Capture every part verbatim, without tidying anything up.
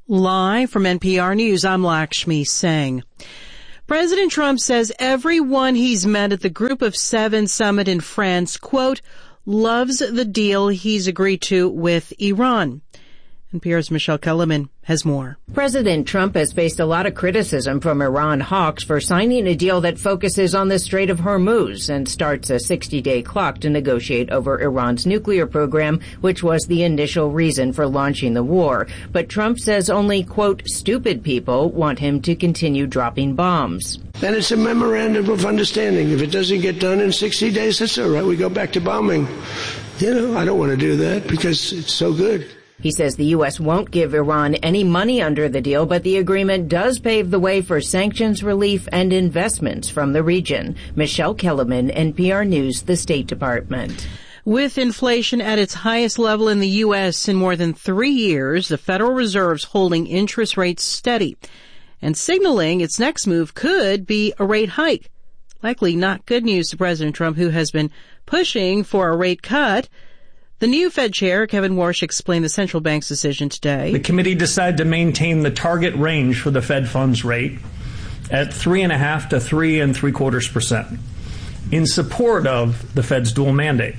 Live from N P R News, I'm Lakshmi Singh. President Trump says everyone he's met at the Group of Seven summit in France, quote, loves the deal he's agreed to with Iran. N P R's Michelle Kellerman has more. President Trump has faced a lot of criticism from Iran hawks for signing a deal that focuses on the Strait of Hormuz and starts a sixty-day clock to negotiate over Iran's nuclear program, which was the initial reason for launching the war. But Trump says only, quote, stupid people want him to continue dropping bombs. Then it's a memorandum of understanding. If it doesn't get done in sixty days, that's all right. We go back to bombing. You know, I don't want to do that because it's so good. He says the U S won't give Iran any money under the deal, but the agreement does pave the way for sanctions relief and investments from the region. Michelle Kellerman, N P R News, the State Department. With inflation at its highest level in the U S in more than three years, the Federal Reserve's holding interest rates steady and signaling its next move could be a rate hike. Likely not good news to President Trump, who has been pushing for a rate cut. The new Fed chair, Kevin Warsh, explained the central bank's decision today. The committee decided to maintain the target range for the Fed funds rate at three and a half to three and three quarters percent in support of the Fed's dual mandate.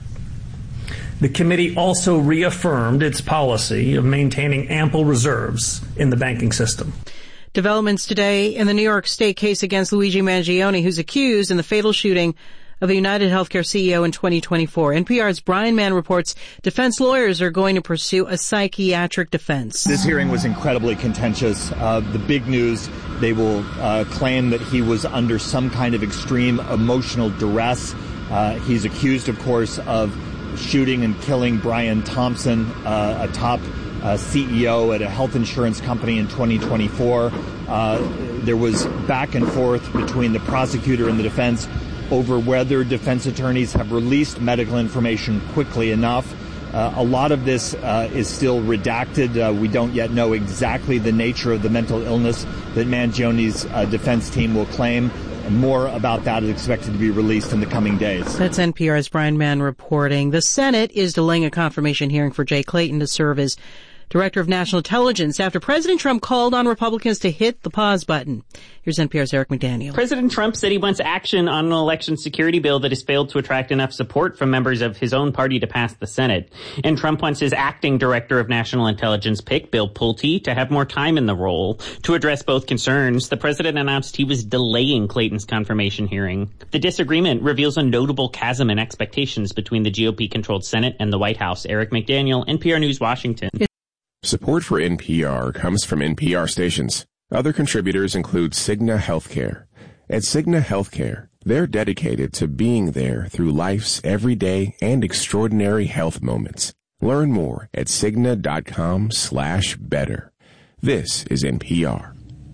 The committee also reaffirmed its policy of maintaining ample reserves in the banking system. Developments today in the New York State case against Luigi Mangione, who's accused in the fatal shooting of a United Healthcare C E O in twenty twenty-four. N P R's Brian Mann reports defense lawyers are going to pursue a psychiatric defense. This hearing was incredibly contentious. Uh, the big news, they will uh, claim that he was under some kind of extreme emotional duress. Uh, he's accused, of course, of shooting and killing Brian Thompson, uh, a top uh, C E O at a health insurance company in twenty twenty-four. Uh, there was back and forth between the prosecutor and the defense over whether defense attorneys have released medical information quickly enough. Uh, a lot of this uh, is still redacted. Uh, we don't yet know exactly the nature of the mental illness that Mangione's uh, defense team will claim. And more about that is expected to be released in the coming days. That's N P R's Brian Mann reporting. The Senate is delaying a confirmation hearing for Jay Clayton to serve as Director of National Intelligence after President Trump called on Republicans to hit the pause button. Here's N P R's Eric McDaniel. President Trump said he wants action on an election security bill that has failed to attract enough support from members of his own party to pass the Senate. And Trump wants his acting Director of National Intelligence pick, Bill Pulte, to have more time in the role. To address both concerns, the president announced he was delaying Clayton's confirmation hearing. The disagreement reveals a notable chasm in expectations between the G O P-controlled Senate and the White House. Eric McDaniel, N P R News, Washington. Support for N P R comes from N P R stations. Other contributors include Cigna Healthcare. At Cigna Healthcare, they're dedicated to being there through life's everyday and extraordinary health moments. Learn more at Cigna.com slash better. This is N P R.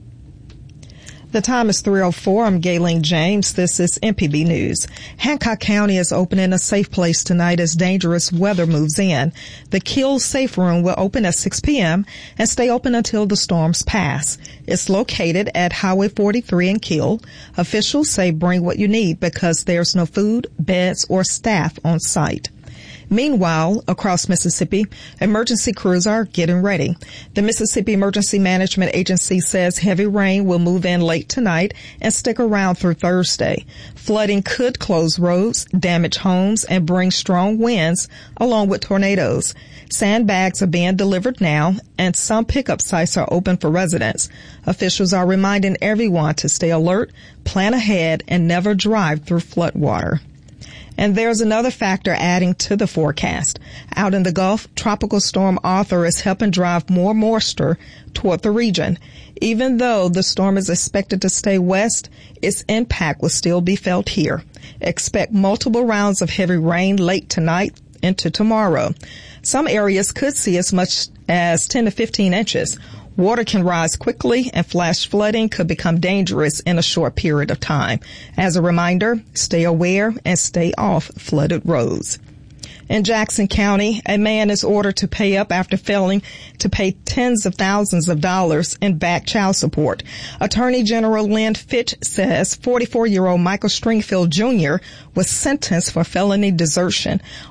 The time is three oh four. I'm Gayleen James. This is M P B News. Hancock County is opening a safe place tonight as dangerous weather moves in. The Kiel Safe Room will open at six p.m. and stay open until the storms pass. It's located at Highway forty-three in Kiel. Officials say bring what you need because there's no food, beds, or staff on site. Meanwhile, across Mississippi, emergency crews are getting ready. The Mississippi Emergency Management Agency says heavy rain will move in late tonight and stick around through Thursday. Flooding could close roads, damage homes, and bring strong winds along with tornadoes. Sandbags are being delivered now, and some pickup sites are open for residents. Officials are reminding everyone to stay alert, plan ahead, and never drive through floodwater. And there's another factor adding to the forecast. Out in the Gulf, Tropical Storm Arthur is helping drive more moisture toward the region. Even though the storm is expected to stay west, its impact will still be felt here. Expect multiple rounds of heavy rain late tonight into tomorrow. Some areas could see as much as ten to fifteen inches. Water can rise quickly and flash flooding could become dangerous in a short period of time. As a reminder, stay aware and stay off flooded roads. In Jackson County, a man is ordered to pay up after failing to pay tens of thousands of dollars in back child support. Attorney General Lynn Fitch says forty-four-year-old Michael Stringfield Junior was sentenced for felony desertion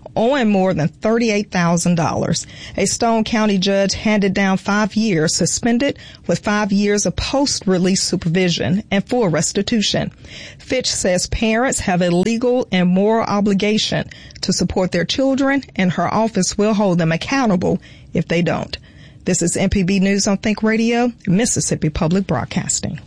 owing more than thirty-eight thousand dollars. A Stone County judge handed down five years suspended with five years of post-release supervision and full restitution. Fitch says parents have a legal and moral obligation to support their children, and her office will hold them accountable if they don't. This is M P B News on Think Radio, Mississippi Public Broadcasting.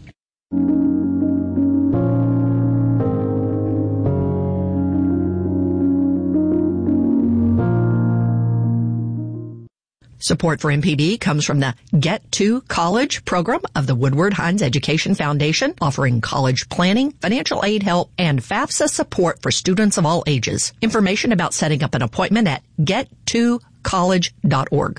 Support for M P B comes from the Get to College program of the Woodward Hines Education Foundation, offering college planning, financial aid help, and FAFSA support for students of all ages. Information about setting up an appointment at get to college dot org.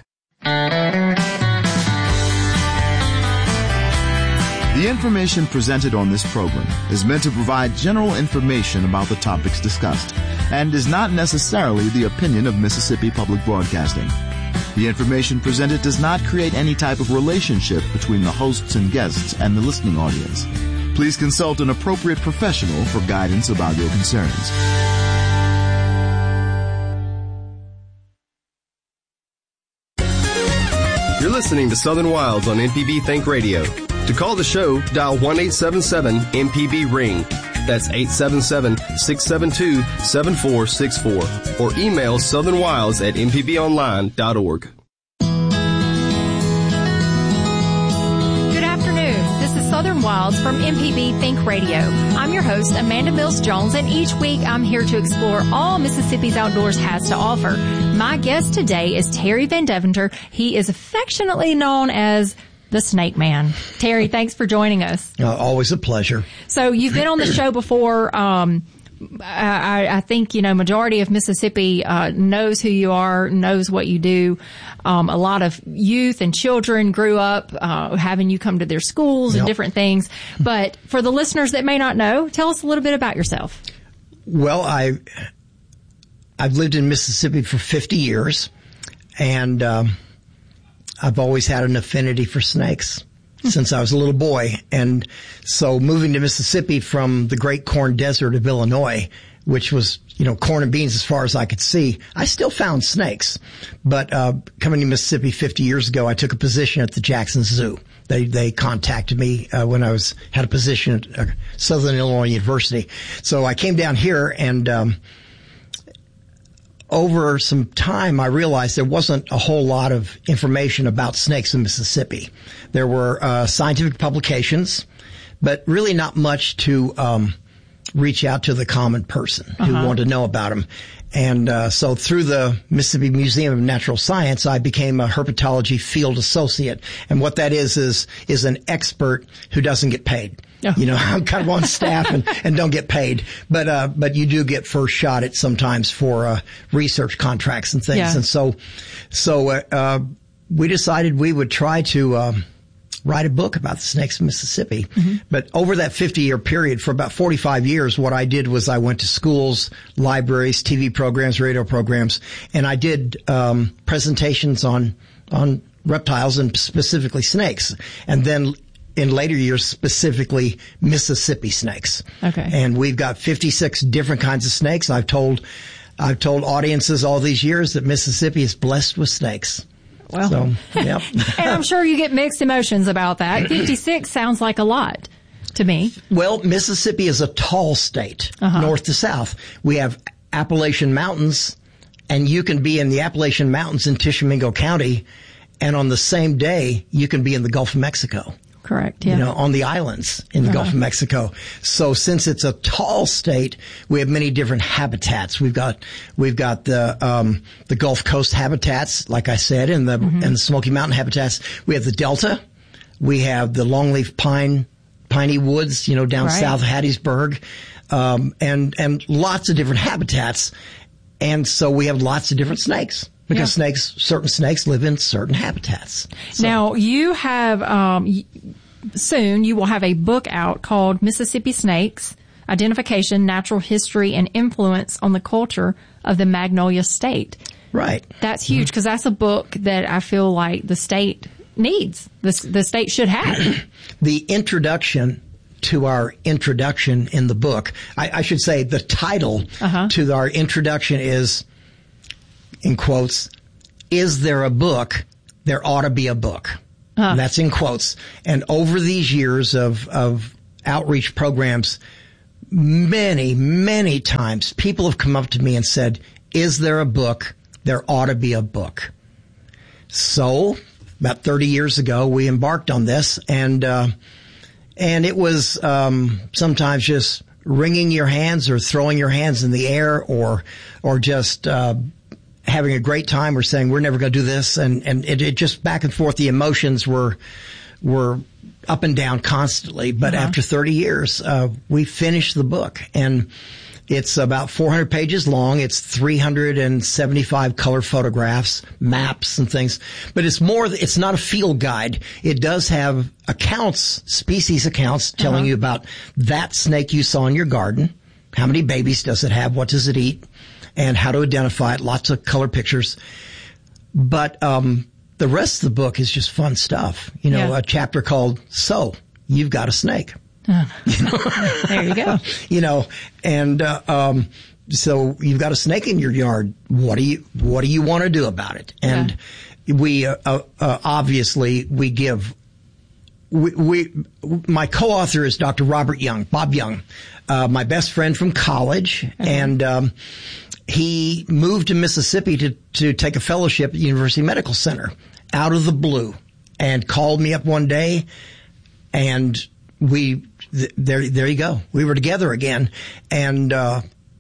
The information presented on this program is meant to provide general information about the topics discussed and is not necessarily the opinion of Mississippi Public Broadcasting. The information presented does not create any type of relationship between the hosts and guests and the listening audience. Please consult an appropriate professional for guidance about your concerns. You're listening to Southern Wilds on M P B Think Radio. To call the show, dial one eight seven seven M P B ring. That's eight seven seven, six seven two, seven four six four. Or email southernwilds at m p b online dot org. Good afternoon. This is Southern Wilds from M P B Think Radio. I'm your host, Amanda Mills-Jones, and each week I'm here to explore all Mississippi's outdoors has to offer. My guest today is Terry Van Deventer. He is affectionately known as the Snake Man. Terry, thanks for joining us. Uh, always a pleasure. So you've been on the show before. Um, I, I think, you know, majority of Mississippi uh, knows who you are, knows what you do. Um, a lot of youth and children grew up uh, having you come to their schools, yep, and different things. But for the listeners that may not know, tell us a little bit about yourself. Well, I, I've lived in Mississippi for fifty years, and um, I've always had an affinity for snakes since I was a little boy. And so moving to Mississippi from the great corn desert of Illinois, which was, you know, corn and beans as far as I could see, I still found snakes. But uh coming to Mississippi fifty years ago, I took a position at the Jackson Zoo. They they contacted me uh, when I was had a position at uh, Southern Illinois University. So I came down here, and um over some time, I realized there wasn't a whole lot of information about snakes in Mississippi. There were uh, scientific publications, but really not much to um, reach out to the common person who uh-huh. wanted to know about them. And uh, so through the Mississippi Museum of Natural Science, I became a herpetology field associate. And what that is is is an expert who doesn't get paid. Oh. You know, I'm kind of on staff and, and don't get paid, but uh but you do get first shot at sometimes for uh research contracts and things. Yeah. And so so uh, uh we decided we would try to um write a book about the snakes of Mississippi. Mm-hmm. But over that fifty-year period, for about forty-five years, what I did was I went to schools, libraries, T V programs, radio programs, and I did um presentations on on reptiles and specifically snakes. And then in later years, specifically Mississippi snakes. Okay. And we've got fifty-six different kinds of snakes. I've told I've told audiences all these years that Mississippi is blessed with snakes. Well, so, yeah. And I'm sure you get mixed emotions about that. fifty-six sounds like a lot to me. Well, Mississippi is a tall state, uh-huh. north to south. We have Appalachian Mountains, and you can be in the Appalachian Mountains in Tishomingo County, and on the same day, you can be in the Gulf of Mexico. Correct, yeah. You know, on the islands in the uh-huh. Gulf of Mexico. So since it's a tall state, we have many different habitats. We've got, we've got the, um, the Gulf Coast habitats, like I said, and the, mm-hmm. and the Smoky Mountain habitats. We have the Delta. We have the longleaf pine, piney woods, you know, down right. south of Hattiesburg. Um, and, and lots of different habitats. And so we have lots of different snakes. Because yeah. snakes, certain snakes live in certain habitats. So. Now, you have, um, soon you will have a book out called Mississippi Snakes, Identification, Natural History, and Influence on the Culture of the Magnolia State. Right. That's huge, because mm-hmm. that's a book that I feel like the state needs, the, the state should have. The introduction to our introduction in the book, I, I should say the title uh-huh. to our introduction is in quotes, is there a book? There ought to be a book. Huh. That's in quotes. And over these years of, of outreach programs, many, many times people have come up to me and said, is there a book? There ought to be a book. So about thirty years ago, we embarked on this, and uh, and it was um, sometimes just wringing your hands or throwing your hands in the air, or or just uh, having a great time, or saying we're never going to do this, and and it, it just back and forth. The emotions were were up and down constantly. But uh-huh. after thirty years, uh, we finished the book, and it's about four hundred pages long. It's three hundred seventy-five color photographs, maps and things. But it's more, it's not a field guide. It does have accounts, species accounts, telling uh-huh. you about that snake you saw in your garden. How many babies does it have? What does it eat? And how to identify it. Lots of color pictures. But um the rest of the book is just fun stuff. You know, yeah. a chapter called So, You've Got a Snake. Uh, you know? There you go. You know, and uh, um, so you've got a snake in your yard. What do you What do you want to do about it? And yeah. we uh, uh, obviously we give. We, we my co-author is Doctor Robert Young, Bob Young, uh, my best friend from college, uh-huh. and um, he moved to Mississippi to to take a fellowship at the University Medical Center out of the blue, and called me up one day, and we. There, there you go. We were together again, and uh,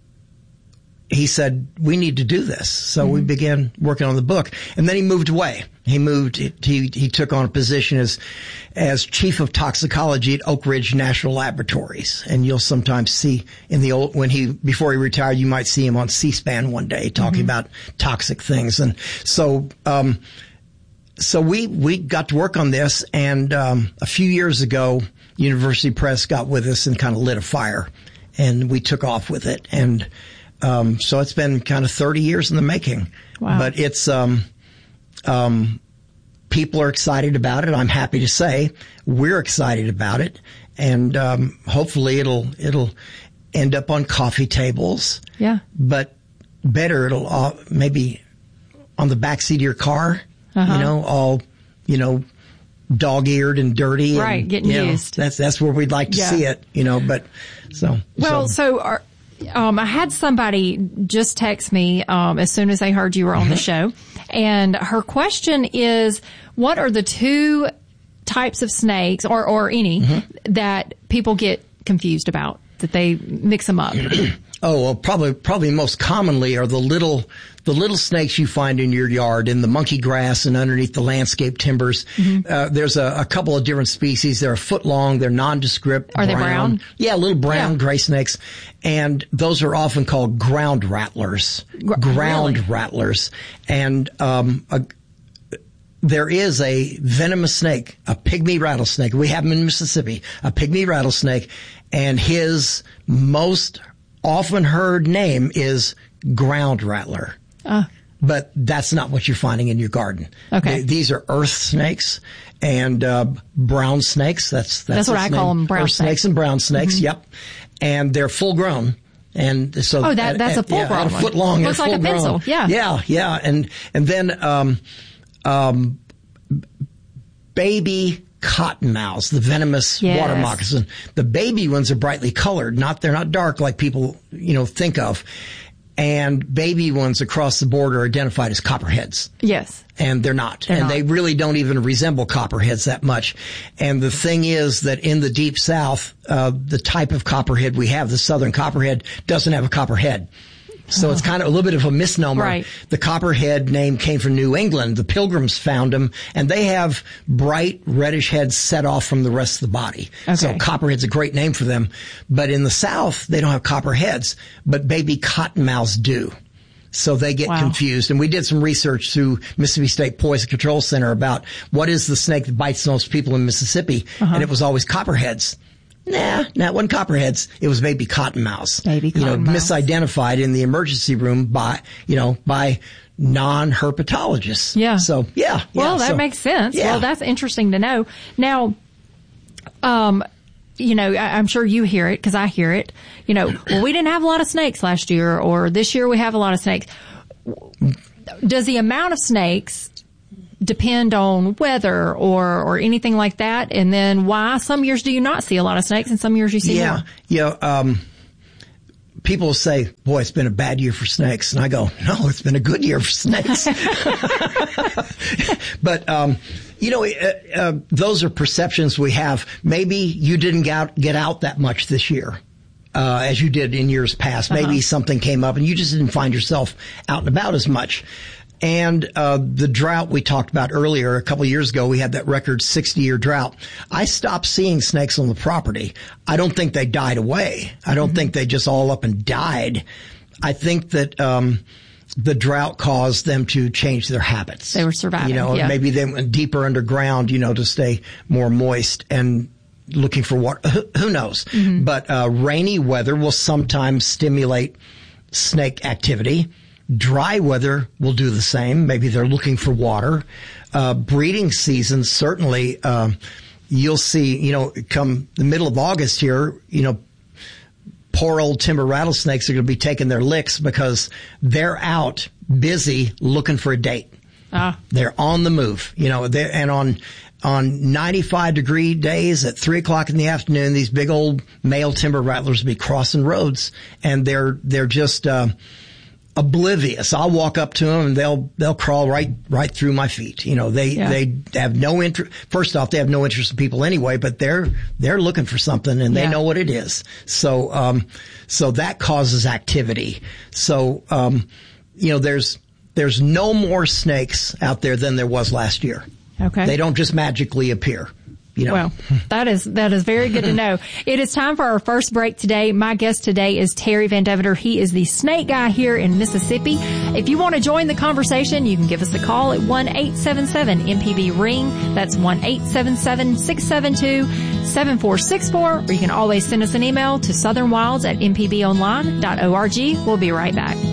he said we need to do this. So mm-hmm. we began working on the book, and then he moved away. He moved. He he took on a position as as chief of toxicology at Oak Ridge National Laboratories, and you'll sometimes see in the old when he before he retired, you might see him on C-SPAN one day talking mm-hmm. about toxic things, and so. Um, So we, we got to work on this, and um, a few years ago, University Press got with us and kind of lit a fire, and we took off with it. And um, so it's been kind of thirty years in the making. Wow. But it's um, um, people are excited about it. I'm happy to say we're excited about it, and um, hopefully it'll it'll end up on coffee tables. Yeah. But better, it'll uh, maybe on the backseat of your car. Uh-huh. You know, all, you know, dog-eared and dirty. Right, and, getting you know, used. That's that's where we'd like to yeah. see it, you know, but so. Well, so, so are, um, I had somebody just text me um, as soon as they heard you were on mm-hmm. the show, and her question is, what are the two types of snakes, or, or any, mm-hmm. that people get confused about, that they mix them up? Oh, well, probably, probably most commonly are the little, the little snakes you find in your yard, in the monkey grass and underneath the landscape timbers. Mm-hmm. Uh, there's a, a couple of different species. They're a foot long. They're nondescript. Are brown. they brown? Yeah, little brown yeah. gray snakes. And those are often called ground rattlers. Gr- ground really? rattlers. And, um, a, there is a venomous snake, a pygmy rattlesnake. We have them in Mississippi, a pygmy rattlesnake, and his most often heard name is ground rattler. Uh. But that's not what you're finding in your garden. Okay. They, these are earth snakes and uh, brown snakes. That's that's, that's what I name. call them, brown earth snakes. snakes and brown snakes. Mm-hmm. Yep. And they're full grown. And so oh, that that's at, a full yeah, grown a foot long. Looks like a pencil. Grown. Yeah. Yeah, yeah. And and then um um baby cottonmouths, the venomous yes. water moccasin. The baby ones are brightly colored, not they're not dark like people, you know, think of. And baby ones across the board are identified as copperheads. Yes. And they're not. They're and not. They really don't even resemble copperheads that much. And the thing is that in the deep south, uh, the type of copperhead we have, the southern copperhead, doesn't have a copperhead. So it's kind of a little bit of a misnomer. Right. The copperhead name came from New England. The Pilgrims found them, and they have bright reddish heads set off from the rest of the body. Okay. So copperhead's a great name for them. But in the South, they don't have copperheads, but baby cottonmouths do. So they get wow. confused. And we did some research through Mississippi State Poison Control Center about what is the snake that bites the most people in Mississippi, uh-huh. and it was always copperheads. Nah, nah, it wasn't copperheads. It was baby cottonmouths. Baby cottonmouths. You know, misidentified in the emergency room by, you know, by non-herpetologists. Yeah. So, yeah. Well, yeah, that so, makes sense. Yeah. Well, that's interesting to know. Now, um, you know, I, I'm sure you hear it because I hear it. You know, well, we didn't have a lot of snakes last year, or this year we have a lot of snakes. does the amount of snakes depend on weather or, or anything like that? And then why some years do you not see a lot of snakes and some years you see yeah, more? Yeah. Um, people say, boy, it's been a bad year for snakes. And I go, no, it's been a good year for snakes. But, um, you know, uh, uh, those are perceptions we have. Maybe you didn't get out, get out that much this year. Uh, as you did in years past. Maybe uh-huh. something came up and you just didn't find yourself out and about as much. And uh the drought we talked about earlier, a couple of years ago, we had that record sixty-year drought. I stopped seeing snakes on the property. I don't think they died away. I don't mm-hmm. think they just all up and died. I think that um the drought caused them to change their habits. They were surviving, You know, yeah. maybe they went deeper underground, you know, to stay more moist and looking for water. Who knows? Mm-hmm. But uh rainy weather will sometimes stimulate snake activity. Dry weather will do the same. Maybe they're looking for water. Uh, breeding season, certainly, uh, you'll see, you know, come the middle of August here, you know, poor old timber rattlesnakes are going to be taking their licks because they're out busy looking for a date. Ah. They're on the move, you know, they're, and on, on ninety-five degree days at three o'clock in the afternoon, these big old male timber rattlers will be crossing roads and they're, they're just, uh, oblivious. I'll walk up to them and they'll, they'll crawl right, right through my feet. You know, they, yeah. they have no interest. First off, they have no interest in people anyway, but they're, they're looking for something and they yeah. know what it is. So, um, so that causes activity. So, um, you know, there's, there's no more snakes out there than there was last year. Okay. They don't just magically appear. You know. Well, that is that is very good to know. It is time for our first break today. My guest today is Terry Van Deventer. He is the snake guy here in Mississippi. If you want to join the conversation, you can give us a call at one eight seven seven M P B ring. That's one eight seven seven six seven two seven four six four. Or you can always send us an email to southern wilds at m p b online dot org. We'll be right back.